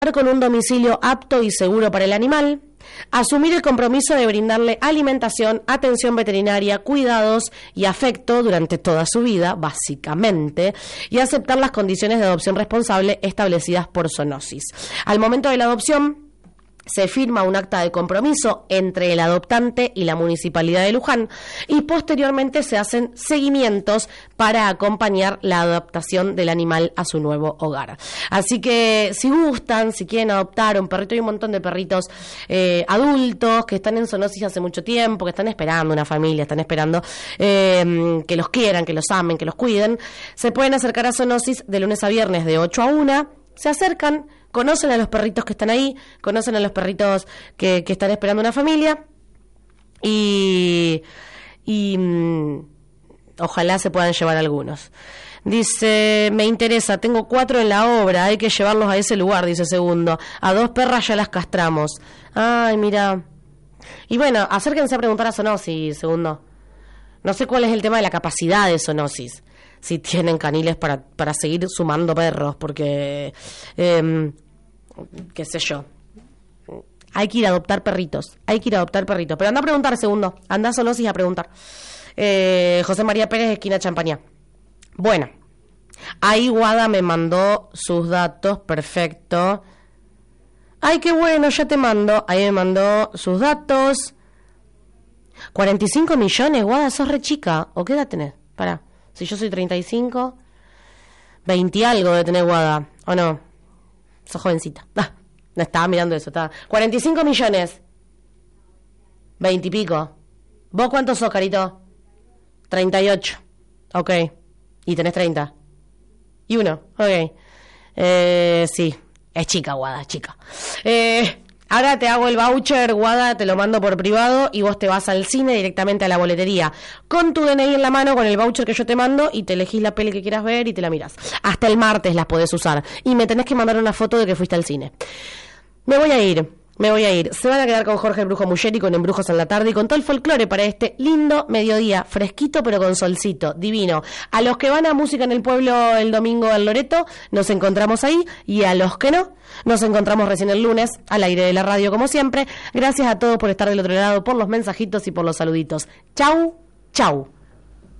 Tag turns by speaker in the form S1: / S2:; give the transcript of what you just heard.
S1: con un domicilio apto y seguro para el animal, asumir el compromiso de brindarle alimentación, atención veterinaria, cuidados y afecto durante toda su vida, básicamente, y aceptar las condiciones de adopción responsable establecidas por Zoonosis. Al momento de la adopción, se firma un acta de compromiso entre el adoptante y la Municipalidad de Luján y posteriormente se hacen seguimientos para acompañar la adaptación del animal a su nuevo hogar. Así que si gustan, si quieren adoptar un perrito, hay un montón de perritos adultos que están en zoonosis hace mucho tiempo, que están esperando una familia, están esperando que los quieran, que los amen, que los cuiden, se pueden acercar a Zoonosis de lunes a viernes de 8 a 1, se acercan, conocen a los perritos que están ahí, conocen a los perritos que están esperando una familia y ojalá se puedan llevar algunos. Dice, me interesa, tengo 4 en la obra, hay que llevarlos a ese lugar, dice Segundo. A 2 perras ya las castramos. Ay, mira. Y bueno, acérquense a preguntar a Zoonosis, Segundo. No sé cuál es el tema de la capacidad de Zoonosis. Si tienen caniles para seguir sumando perros, porque, qué sé yo, hay que ir a adoptar perritos, pero anda a preguntar, Segundo, anda a Zoonosis a preguntar. José María Pérez, esquina Champañá. Bueno, ahí Guada me mandó sus datos, perfecto. Ay, qué bueno, ya te mando, ahí me mandó sus datos. 45 millones, Guada, sos re chica, ¿o qué edad tenés? Pará. Si yo soy 35, 20 y algo de tener Guada, ¿o no? Sos jovencita. No estaba mirando eso, estaba. 45 millones. 20 y pico. ¿Vos cuántos sos, Carito? 38. Ok. Y tenés 30. Y 1. Ok. Sí. Es chica, Guada, chica. Ahora te hago el voucher, Guada, te lo mando por privado y vos te vas al cine directamente a la boletería con tu DNI en la mano, con el voucher que yo te mando y te elegís la peli que quieras ver y te la mirás. Hasta el martes las podés usar y me tenés que mandar una foto de que fuiste al cine. Me voy a ir. Se van a quedar con Jorge el Brujo Muggeri, con Embrujos en la Tarde y con todo el folclore para este lindo mediodía, fresquito pero con solcito, divino. A los que van a Música en el Pueblo el domingo en Loreto, nos encontramos ahí, y a los que no, nos encontramos recién el lunes al aire de la radio como siempre. Gracias a todos por estar del otro lado, por los mensajitos y por los saluditos. Chau, chau.